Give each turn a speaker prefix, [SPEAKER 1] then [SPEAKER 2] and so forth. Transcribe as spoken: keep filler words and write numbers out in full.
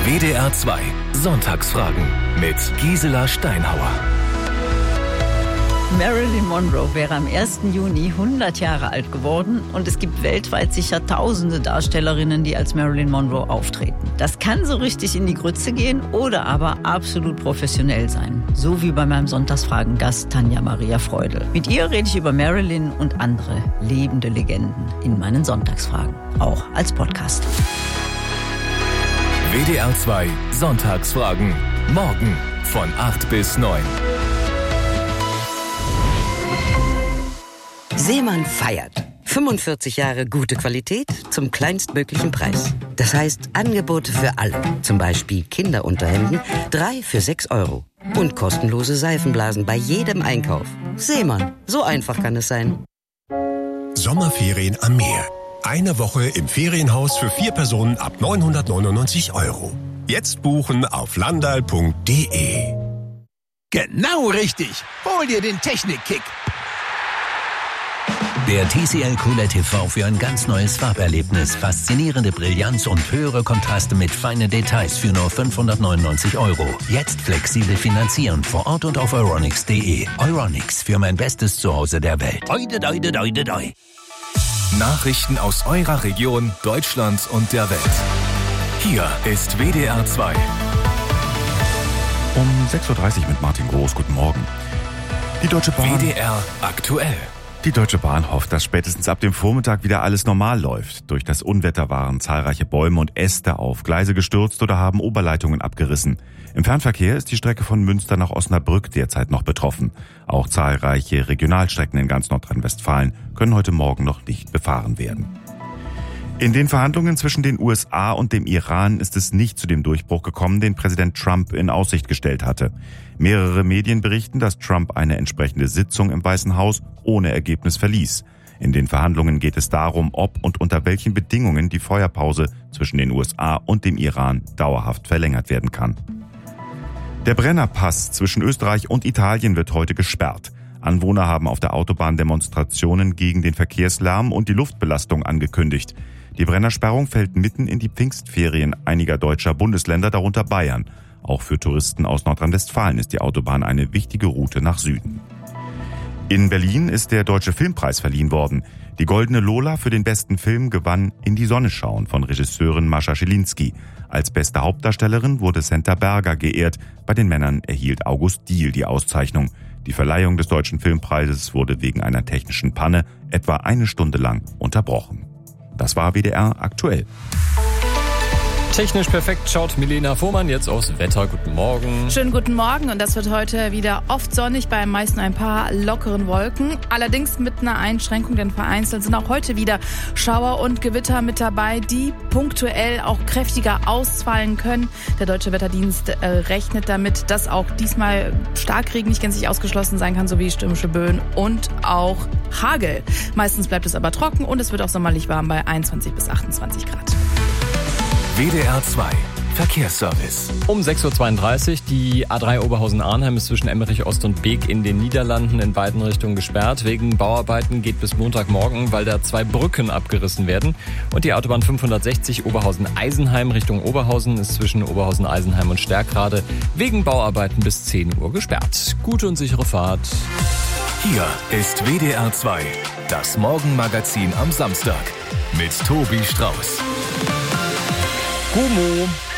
[SPEAKER 1] W D R zwei Sonntagsfragen mit Gisela Steinhauer.
[SPEAKER 2] Marilyn Monroe wäre am ersten Juni hundert Jahre alt geworden und es gibt weltweit sicher tausende Darstellerinnen, die als Marilyn Monroe auftreten. Das kann so richtig in die Grütze gehen oder aber absolut professionell sein. So wie bei meinem Sonntagsfragen-Gast Tanja Maria Freudel. Mit ihr rede ich über Marilyn und andere lebende Legenden in meinen Sonntagsfragen. Auch als Podcast.
[SPEAKER 1] W D R zwei Sonntagsfragen. Morgen von acht bis neun.
[SPEAKER 3] Seemann feiert. fünfundvierzig Jahre gute Qualität zum kleinstmöglichen Preis. Das heißt Angebote für alle. Zum Beispiel Kinderunterhemden, drei für sechs Euro. Und kostenlose Seifenblasen bei jedem Einkauf. Seemann, so einfach kann es sein.
[SPEAKER 4] Sommerferien am Meer. Eine Woche im Ferienhaus für vier Personen ab neunhundertneunundneunzig Euro. Jetzt buchen auf landal punkt de.
[SPEAKER 5] Genau richtig. Hol dir den Technikkick.
[SPEAKER 6] Der T C L Cooler T V für ein ganz neues Farberlebnis. Faszinierende Brillanz und höhere Kontraste mit feinen Details für nur fünfhundertneunundneunzig Euro. Jetzt flexibel finanzieren vor Ort und auf euronics punkt de. Euronics, für mein bestes Zuhause der Welt. Oide, oide, oide, oide.
[SPEAKER 1] Nachrichten aus eurer Region, Deutschland und der Welt. Hier ist W D R zwei.
[SPEAKER 7] Um sechs Uhr dreißig mit Martin Groß. Guten Morgen. Die Deutsche Bahn...
[SPEAKER 1] W D R aktuell.
[SPEAKER 7] Die Deutsche Bahn hofft, dass spätestens ab dem Vormittag wieder alles normal läuft. Durch das Unwetter waren zahlreiche Bäume und Äste auf Gleise gestürzt oder haben Oberleitungen abgerissen. Im Fernverkehr ist die Strecke von Münster nach Osnabrück derzeit noch betroffen. Auch zahlreiche Regionalstrecken in ganz Nordrhein-Westfalen können heute Morgen noch nicht befahren werden. In den Verhandlungen zwischen den U S A und dem Iran ist es nicht zu dem Durchbruch gekommen, den Präsident Trump in Aussicht gestellt hatte. Mehrere Medien berichten, dass Trump eine entsprechende Sitzung im Weißen Haus ohne Ergebnis verließ. In den Verhandlungen geht es darum, ob und unter welchen Bedingungen die Feuerpause zwischen den U S A und dem Iran dauerhaft verlängert werden kann. Der Brennerpass zwischen Österreich und Italien wird heute gesperrt. Anwohner haben auf der Autobahn Demonstrationen gegen den Verkehrslärm und die Luftbelastung angekündigt. Die Brennersperrung fällt mitten in die Pfingstferien einiger deutscher Bundesländer, darunter Bayern. Auch für Touristen aus Nordrhein-Westfalen ist die Autobahn eine wichtige Route nach Süden. In Berlin ist der Deutsche Filmpreis verliehen worden. Die Goldene Lola für den besten Film gewann In die Sonne schauen von Regisseurin Mascha Schilinski. Als beste Hauptdarstellerin wurde Senta Berger geehrt. Bei den Männern erhielt August Diehl die Auszeichnung. Die Verleihung des Deutschen Filmpreises wurde wegen einer technischen Panne etwa eine Stunde lang unterbrochen. Das war W D R aktuell.
[SPEAKER 8] Technisch perfekt schaut Milena Fuhrmann jetzt aufs Wetter. Guten Morgen.
[SPEAKER 9] Schönen guten Morgen und das wird heute wieder oft sonnig, bei meist nur ein paar lockeren Wolken. Allerdings mit einer Einschränkung, denn vereinzelt sind auch heute wieder Schauer und Gewitter mit dabei, die punktuell auch kräftiger ausfallen können. Der Deutsche Wetterdienst äh, rechnet damit, dass auch diesmal Starkregen nicht gänzlich ausgeschlossen sein kann, sowie stürmische Böen und auch Hagel. Meistens bleibt es aber trocken und es wird auch sommerlich warm bei einundzwanzig bis achtundzwanzig Grad.
[SPEAKER 1] W D R zwei Verkehrsservice.
[SPEAKER 8] Um sechs Uhr zweiunddreißig, die A drei Oberhausen-Arnhem ist zwischen Emmerich Ost und Beek in den Niederlanden in beiden Richtungen gesperrt. Wegen Bauarbeiten geht bis Montagmorgen, weil da zwei Brücken abgerissen werden. Und die Autobahn fünfhundertsechzig Oberhausen-Eisenheim Richtung Oberhausen ist zwischen Oberhausen-Eisenheim und Stärkrade wegen Bauarbeiten bis zehn Uhr gesperrt. Gute und sichere Fahrt.
[SPEAKER 1] Hier ist W D R zwei, das Morgenmagazin am Samstag mit Tobi Strauß.
[SPEAKER 8] Gumo.